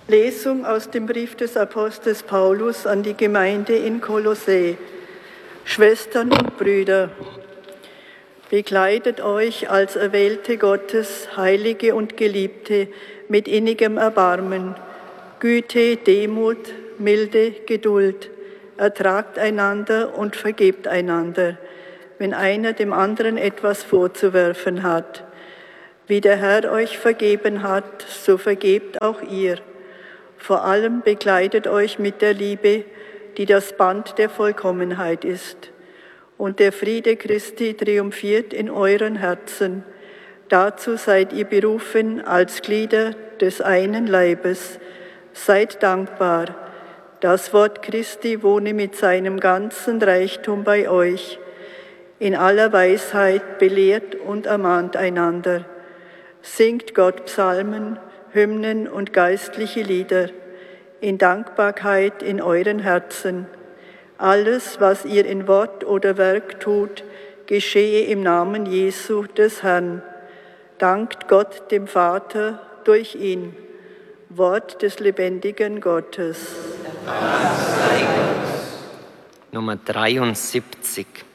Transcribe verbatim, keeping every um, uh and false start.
Lesung aus dem Brief des Apostels Paulus an die Gemeinde in Kolossä. Schwestern und Brüder, bekleidet euch als Erwählte Gottes, Heilige und Geliebte mit innigem Erbarmen, Güte, Demut, Milde, Geduld. Ertragt einander und vergebt einander, wenn einer dem anderen etwas vorzuwerfen hat. Wie der Herr euch vergeben hat, so vergebt auch ihr. Vor allem bekleidet euch mit der Liebe, die das Band der Vollkommenheit ist. Und der Friede Christi triumphiert in euren Herzen. Dazu seid ihr berufen als Glieder des einen Leibes. Seid dankbar. Das Wort Christi wohne mit seinem ganzen Reichtum bei euch. In aller Weisheit belehrt und ermahnt einander. Singt Gott Psalmen, Hymnen und geistliche Lieder in Dankbarkeit in euren Herzen. Alles, was ihr in Wort oder Werk tut, geschehe im Namen Jesu des Herrn. Dankt Gott dem Vater durch ihn. Wort des lebendigen Gottes. Nummer dreiundsiebzig.